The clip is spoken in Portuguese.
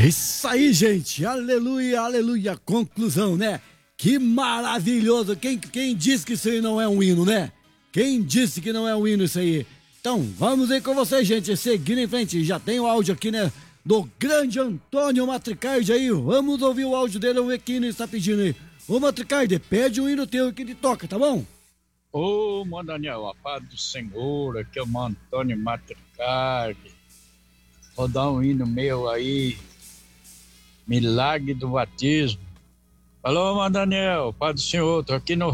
Isso aí, gente. Aleluia, aleluia. Conclusão, né? Que maravilhoso. Quem disse que isso aí não é um hino, né? Quem disse que não é um hino isso aí? Então, vamos aí com vocês, gente. Seguindo em frente. Já tem o áudio aqui, né? Do grande Antônio Matricardi aí. Vamos ouvir o áudio dele. Vamos ver que hino ele está pedindo aí. Ô, Matricardi, pede um hino teu que ele toca, tá bom? Ô, mano Daniel, a paz do Senhor, aqui é o Antônio Matricardi. Vou dar um hino meu aí, Milagre do Batismo. Alô, mano Daniel, paz do Senhor, tô aqui no